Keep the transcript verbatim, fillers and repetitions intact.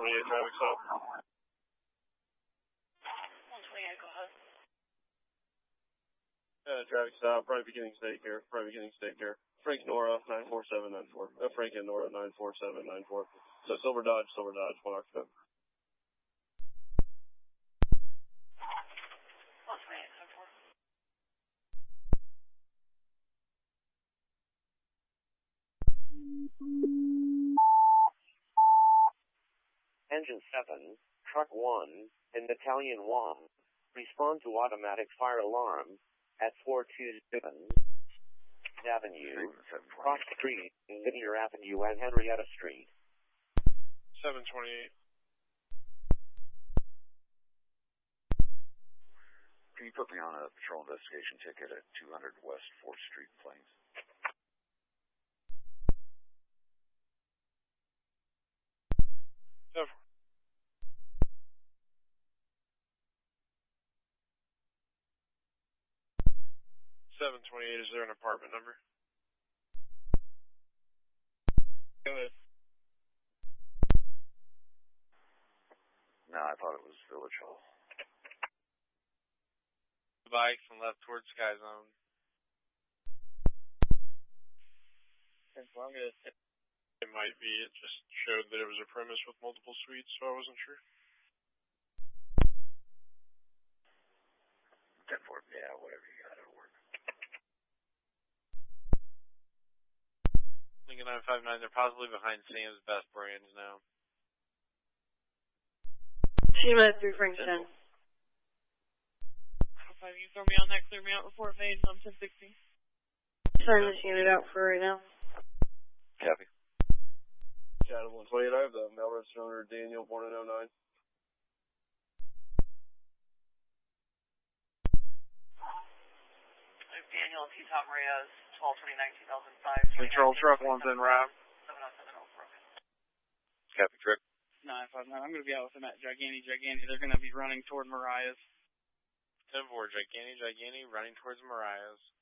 twenty-eight, traffic stop. one twenty-eight, go ahead. Uh, traffic stop, right beginning stake here, right beginning stake here. Frank Nora, nine four seven nine four. Uh, Frank and Nora, nine four seven nine four. So Silver Dodge, Silver Dodge, one occupant. one twenty-eight, ten four. Engine seven, Truck one, and Battalion one, respond to automatic fire alarm at four two seven Avenue, Cross Street, Whittier Avenue and Henrietta Street. seven twenty-eight. Can you put me on a patrol investigation ticket at two hundred West fourth Street, Plains? Seven. seven twenty-eight, is there an apartment number? Go ahead. No, I thought it was Village Hall. Bike from left towards Sky Zone. It might be, it just showed that it was a premise with multiple suites, so I wasn't sure. ten four, yeah, whatever you got, it'll work. Lincoln nine five nine, they're possibly behind Sam's Best Brands now. Shima through Frankston. Five, you throw me on that, clear me out, report made, I'm ten sixty. Sign this unit out for right now. Copy. Shadow one twenty-eight, I have the mail register owner Daniel, born in oh nine. Daniel, T-Top Maria's, twelve twenty-nine two thousand five. Control truck one's en route. seven oh seven oh, broken. Copy, Trick. nine five nine, I'm going to be out with them at Giganti, Giganti. They're going to be running toward Mariah's. ten four, Giganti, Giganti, running towards Mariah's.